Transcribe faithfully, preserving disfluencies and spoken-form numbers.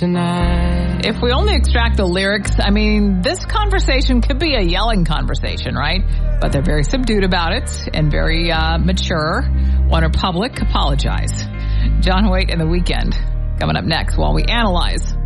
tonight. If we only extract the lyrics, I mean, this conversation could be a yelling conversation, right? But they're very subdued about it and very uh, mature. One Republic, apologize. John Hoyt and the Weekend coming up next while we analyze